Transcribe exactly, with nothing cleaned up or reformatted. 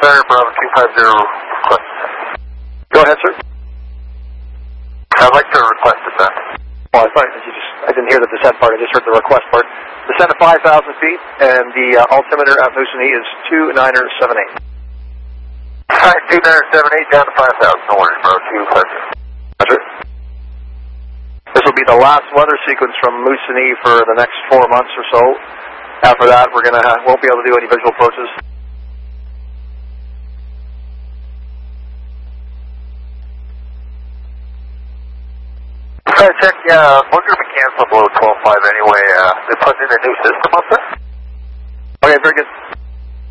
Center, Bravo two five zero, request. Go ahead, sir. I'd like to request it then. Oh, I thought you just, I didn't hear the descent part, I just heard the request part. Descent to five thousand feet, and the uh, altimeter at Moosonee is two niner seven eight. Alright, two niner seven eight down to five thousand, no worries, Bravo two five zero. Roger. This will be the last weather sequence from Moosonee for the next four months or so. After that, we're gonna uh, won't be able to do any visual approaches. Try to check, yeah, we're going to be canceled below twelve five anyway. Uh, they put in a new system up there. Okay, very good.